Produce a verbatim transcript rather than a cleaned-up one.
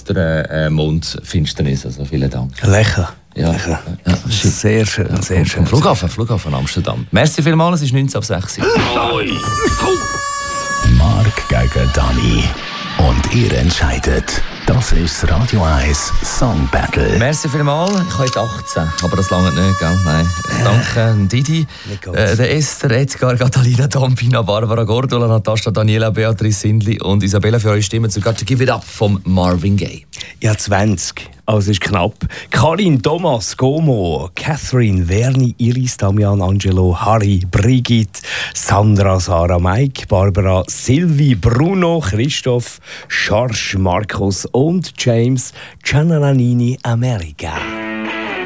der äh, Mondfinsternis. Also vielen Dank. Lächeln. Ja, Lächeln. ja, Sehr schön, ja, sehr schön. Flughafen, Flughafen Amsterdam. Merci vielmals, es ist neunzehn ab sechs. Mark gegen Dani. Und ihr entscheidet. Das ist das Radio eins Song Battle. Merci vielmals. Ich habe jetzt achtzehn, aber das lange nicht, gell? Nein. Danke Didi, äh, der Esther, Edgar, Catalina, Tompina, Barbara Gordola, Natascha, Daniela, Beatrice Sindli und Isabella für eure Stimmen zu Got to Give It Up vom Marvin Gaye. Ja, zwanzig. Also ist knapp. Karin, Thomas, Gomo, Catherine, Verni, Iris, Damian, Angelo, Harry, Brigitte, Sandra, Sarah, Mike, Barbara, Sylvie, Bruno, Christoph, Schorsch, Markus und James, Giannanini, America.